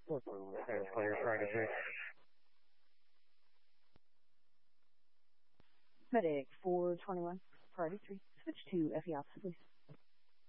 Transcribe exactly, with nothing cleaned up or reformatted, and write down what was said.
Player Friday three. Medic four twenty-one, priority three. Switch to F E officer, please.